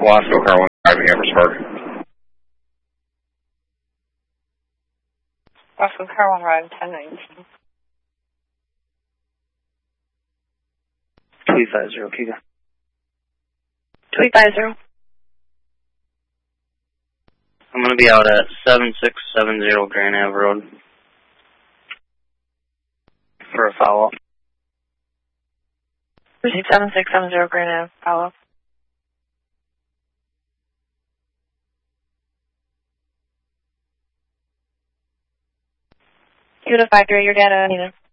Wasco Car 1 driving Eversburg. Wasco Car 1 Ride 1019. 250, Kiga. 250. I'm going to be out at 7670 Grand Ave Road for a follow-up. 7670 Grand Ave, follow-up. Unit 53, your data needed.